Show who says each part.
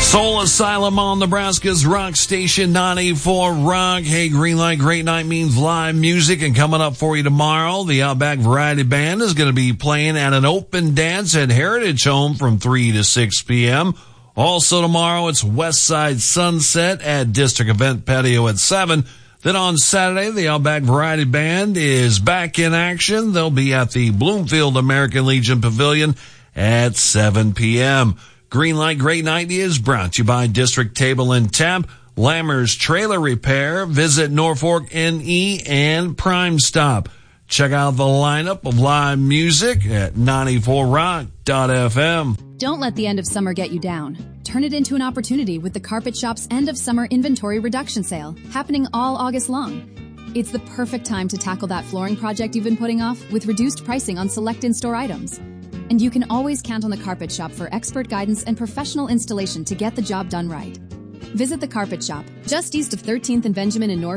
Speaker 1: Soul Asylum on Nebraska's Rock Station 94 Rock. Hey, Green Light Great Night means live music, and coming up for you tomorrow, the Outback Variety Band is going to be playing at an open dance at Heritage Home from 3 to 6 p.m. Also tomorrow, it's Westside Sunset at District Event Patio at 7. Then on Saturday, the Outback Variety Band is back in action. They'll be at the Bloomfield American Legion Pavilion at 7 p.m. Green Light Great Night is brought to you by District Table and Tap, Lammer's Trailer Repair, Visit Norfolk NE, and Prime Stop. Check out the lineup of live music at 94rock.fm.
Speaker 2: Don't let the end of summer get you down. Turn it into an opportunity with the Carpet Shop's end of summer inventory reduction sale, happening all August long. It's the perfect time to tackle that flooring project you've been putting off with reduced pricing on select in-store items. And you can always count on the Carpet Shop for expert guidance and professional installation to get the job done right. Visit the Carpet Shop, just east of 13th and Benjamin in Norfolk.